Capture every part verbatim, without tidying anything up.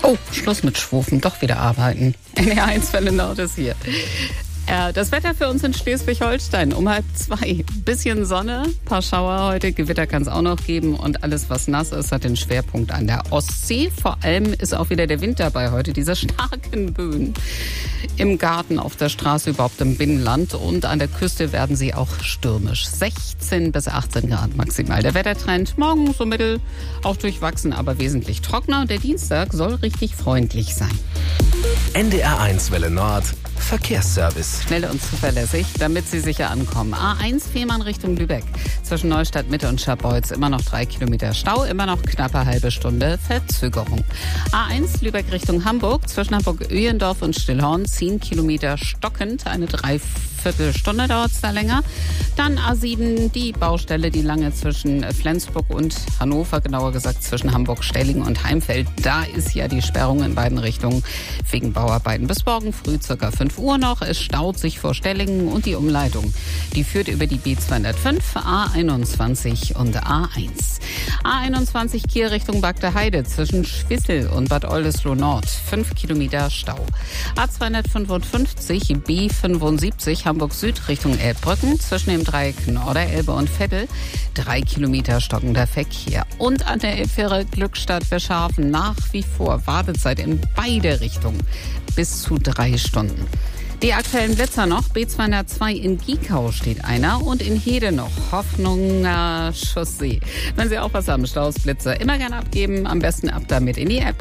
Oh, Schluss mit Schwufen, doch wieder arbeiten. N D R eins Welle Nord ist hier. Äh, das Wetter für uns in Schleswig-Holstein um halb zwei. Bisschen Sonne, paar Schauer heute, Gewitter kann es auch noch geben und alles, was nass ist, hat den Schwerpunkt an der Ostsee. Vor allem ist auch wieder der Wind dabei heute, diese starken Böen. Im Garten, auf der Straße, überhaupt im Binnenland und an der Küste werden sie auch stürmisch. sechzehn bis achtzehn Grad maximal. Der Wettertrend morgen so mittel, auch durchwachsen, aber wesentlich trockener. Der Dienstag soll richtig freundlich sein. N D R eins Welle Nord Verkehrsservice. Schnell und zuverlässig, damit Sie sicher ankommen. A eins Fehmarn Richtung Lübeck. Zwischen Neustadt Mitte und Scharbeutz immer noch drei Kilometer Stau, immer noch knappe halbe Stunde Verzögerung. A eins Lübeck Richtung Hamburg. Zwischen Hamburg-Öhendorf und Stillhorn zehn Kilometer stockend. Eine Dreiviertelstunde dauert es da länger. Dann A sieben, die Baustelle, die lange zwischen Flensburg und Hannover, genauer gesagt zwischen Hamburg-Stellingen und Heimfeld. Da ist ja die Sperrung in beiden Richtungen wegen Bauarbeiten. Bis morgen früh circa fünf Uhr noch. Es staut sich vor Stellingen und die Umleitung, die führt über die B zweihundertfünf, A einundzwanzig und A eins. A einundzwanzig Kiel Richtung Bagde Heide zwischen Schwissel und Bad Oldesloe Nord. fünf Kilometer Stau. A zweihundertfünfundfünfzig B fünfundsiebzig Hamburg Süd Richtung Elbbrücken zwischen dem Dreieck Norderelbe und Vettel. drei Kilometer stockender Verkehr. Und an der Elbfähre Glückstadt-Verschafen nach wie vor Wartezeit in beide Richtungen bis zu drei Stunden. Die aktuellen Blitzer noch. B zweihundertzwei in Giekau steht einer und in Hede noch Hoffnunger Chaussee. Wenn Sie auch was haben, Staus, Blitzer, immer gerne abgeben. Am besten ab damit in die App.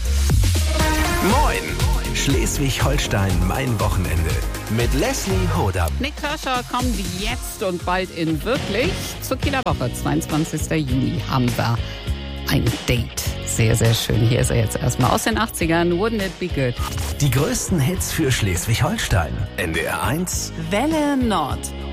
Moin! Schleswig-Holstein, mein Wochenende. Mit Leslie Hodam. Nick Kershaw kommt jetzt und bald in wirklich zur Kieler Woche. zweiundzwanzigsten Juni haben wir ein Date. Sehr, sehr schön. Hier ist er jetzt erstmal aus den achtzigern. Wouldn't it be good? Die größten Hits für Schleswig-Holstein. N D R eins Welle Nord.